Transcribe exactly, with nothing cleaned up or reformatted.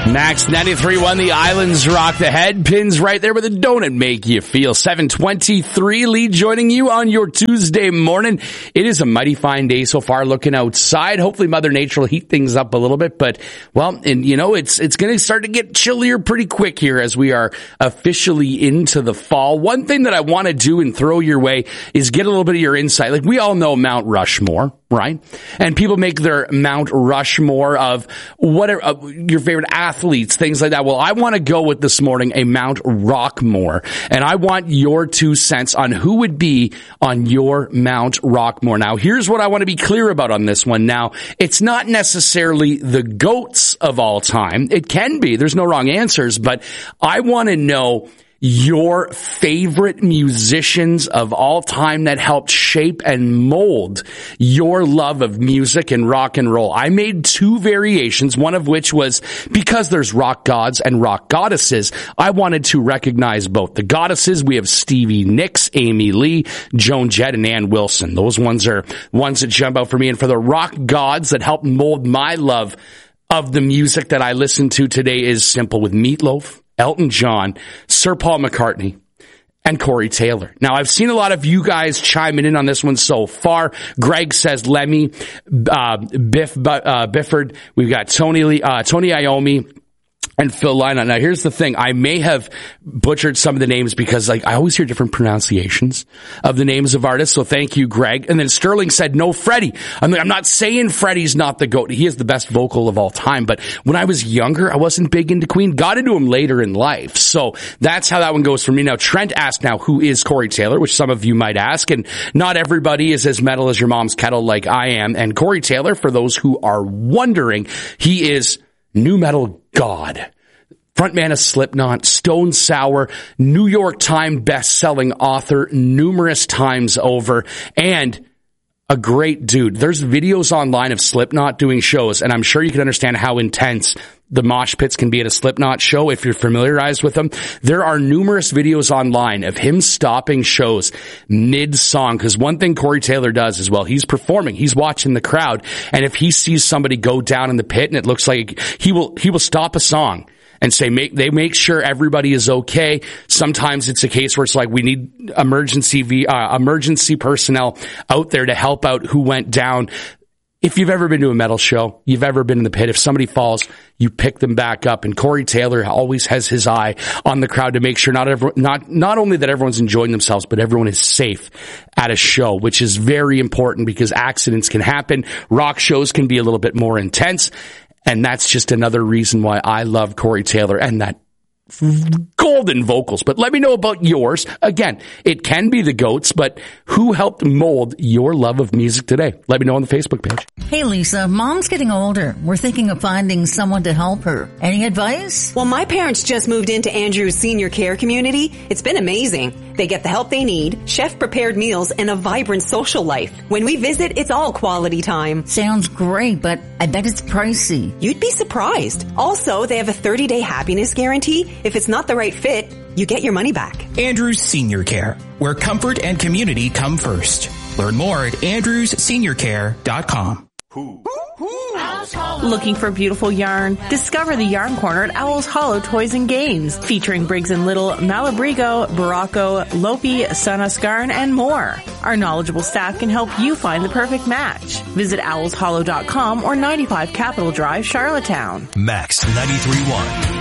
Max ninety-three point one, the Islands rock the head. Pins right there with a donut make you feel. seven twenty-three, Lee joining you on your Tuesday morning. It is a mighty fine day so far looking outside. Hopefully Mother Nature will heat things up a little bit. But, well, and you know, it's it's going to start to get chillier pretty quick here as we are officially into the fall. One thing that I want to do and throw your way is get a little bit of your insight. Like, we all know Mount Rushmore, right? And people make their Mount Rushmore of whatever, uh, your favorite athletes, things like that. Well, I want to go with this morning a Mount Rockmore, and I want your two cents on who would be on your Mount Rockmore. Now, here's what I want to be clear about on this one. Now, it's not necessarily the GOATs of all time. It can be. There's no wrong answers, but I want to know your favorite musicians of all time that helped shape and mold your love of music and rock and roll. I made two variations, one of which was because there's rock gods and rock goddesses, I wanted to recognize both. The goddesses, we have Stevie Nicks, Amy Lee, Joan Jett, and Ann Wilson. Those ones are ones that jump out for me. And for the rock gods that helped mold my love of the music that I listen to today is simple, with Meatloaf, Elton John, Sir Paul McCartney, and Corey Taylor. Now, I've seen a lot of you guys chiming in on this one so far. Greg says Lemmy, uh, Biff, uh, Bifford. We've got Tony Lee, uh, Tony Iommi, and Phil Lynott. Now, here's the thing. I may have butchered some of the names because, like, I always hear different pronunciations of the names of artists. So thank you, Greg. And then Sterling said, no, Freddie. I mean, I'm not saying Freddie's not the GOAT. He is the best vocal of all time. But when I was younger, I wasn't big into Queen. Got into him later in life. So that's how that one goes for me. Now, Trent asked now, who is Corey Taylor? Which some of you might ask. And not everybody is as metal as your mom's kettle like I am. And Corey Taylor, for those who are wondering, he is nu metal god. Frontman of Slipknot, Stone Sour, New York Times best-selling author numerous times over, and a great dude. There's videos online of Slipknot doing shows, and I'm sure you can understand how intense the mosh pits can be at a Slipknot show if you're familiarized with them. There are numerous videos online of him stopping shows mid-song, because one thing Corey Taylor does is, well, he's performing, he's watching the crowd, and if he sees somebody go down in the pit and it looks like he will, he will stop a song and say, make, they make sure everybody is okay. Sometimes it's a case where it's like, we need emergency, v, uh, emergency personnel out there to help out who went down. If you've ever been to a metal show, you've ever been in the pit, if somebody falls, you pick them back up. And Corey Taylor always has his eye on the crowd to make sure not every, not, not only that everyone's enjoying themselves, but everyone is safe at a show, which is very important because accidents can happen. Rock shows can be a little bit more intense. And that's just another reason why I love Corey Taylor and that golden vocals. But let me know about yours. Again, it can be the GOATs, but who helped mold your love of music today? Let me know on the Facebook page. Hey, Lisa, Mom's getting older. We're thinking of finding someone to help her. Any advice? Well, my parents just moved into Andrew's senior care community. It's been amazing. They get the help they need, chef-prepared meals, and a vibrant social life. When we visit, it's all quality time. Sounds great, but I bet it's pricey. You'd be surprised. Also, they have a thirty-day happiness guarantee. If it's not the right fit, you get your money back. Andrews Senior Care, where comfort and community come first. Learn more at andrews senior care dot com. Looking for beautiful yarn? Discover the Yarn Corner at Owl's Hollow Toys and Games, featuring Briggs and Little, Malabrigo, Barocco, Lopi, Sunascarn, and more. Our knowledgeable staff can help you find the perfect match. Visit owls hollow dot com or ninety-five Capitol Drive, Charlottetown. Max ninety-three point one.